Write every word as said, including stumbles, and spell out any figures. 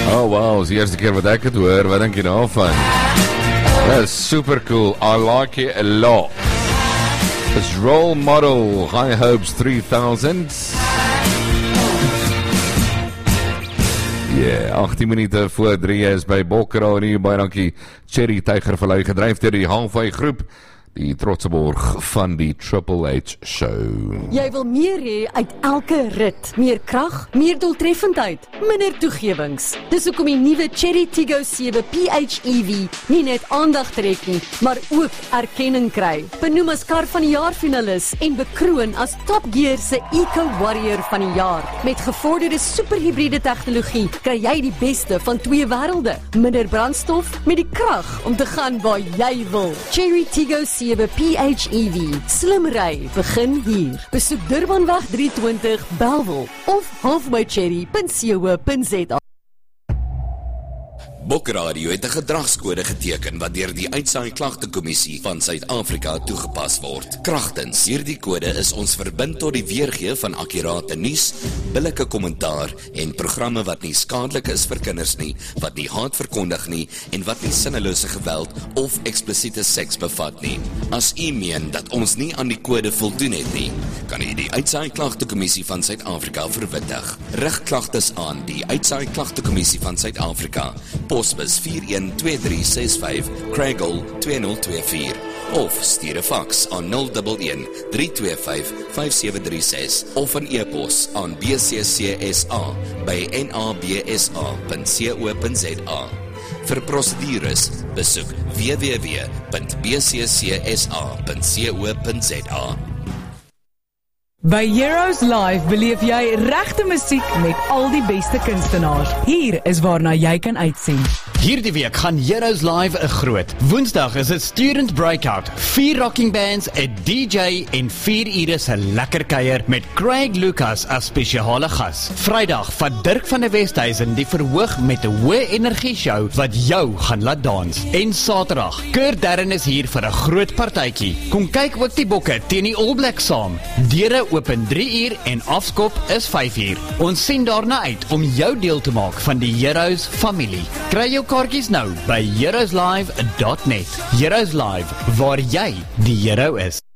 Oh wow, is die eerste keer wat ek het hoor, wat dink jy daarvan? That is super cool, I like it a lot. It's Role Model, High Hopes three thousand. Yeah, agttien minute voor drie is by Bokkeraal en hier, baie dankie Cherry Tiger Vallei, gedryf deur die Halfway groep, die trotse borg van die Triple H show. Jy wil meer hê uit elke rit, meer krag, meer doeltreffendheid, minder toegewings. Dis hoekom die nuwe Chery Tiggo sewe P H E V nie net aandag trek nie, maar ook erkenning kry. Benoem as kar van die jaar finalis en bekroon as Top Gear se Eco Warrior van die jaar. Met gevorderde superhybride tegnologie kry jy die beste van twee wêrelde. Minder brandstof met die krag om te gaan waar jy wil. Chery Tiggo sewe P H E V. Slim ry begin hier. Besoek Durbanweg drie twintig Bellville of halfway cherry punt co punt za. Bokradio het 'n gedragskode geteken wat deur die Uitsaai Klagtekommissie van Suid-Afrika toegepas word. Kragtens hierdie kode is ons verbind tot die weergee van akkurate nuus, billike kommentaar en programme wat nie skadelik is vir kinders nie, wat nie haat verkondig nie en wat nie sinnelose geweld of eksplisiete seks bevat nie. As u meen dat ons nie aan die kode voldoen het nie, kan u die Uitsaai Klagtekommissie van Suid-Afrika verwittig. Rig klagtes aan die Uitsaai Klagtekommissie van Suid-Afrika. Posbus vier een twee drie ses vyf, Craigle twee nul twee vier. Of stuur 'n fax aan nul een een drie twee vyf vyf sewe drie ses of 'n e-pos aan b c c s a by n a b s a punt co punt za. Vir prosedures, besoek w w w punt b c c s a punt co punt za. By Heroes Live beleef jy regte musiek met al die beste kunstenaars. Hier is waarna jy kan uitsien. Hierdie week gaan Heroes Live 'n groot. Woensdag is dit Student Breakout, vier rocking bands, 'n D J en vier ure se lekker kuier met Craig Lucas as spesiale gas. Vrydag vat Dirk van der Westhuizen die verhoog met 'n hoë energie show wat jou gaan laat dans. En Saterdag, Kurt Darren is hier vir 'n groot partytjie. Kom kyk ook die Bokke teen die All Blacks saam. Deure open drie uur en afskop is vyf uur. Ons sien daarna uit om jou deel te maak van die Heroes familie. Kry jou kaartjies nou by heroes live dot net. Heroes Live, waar jy die hero is.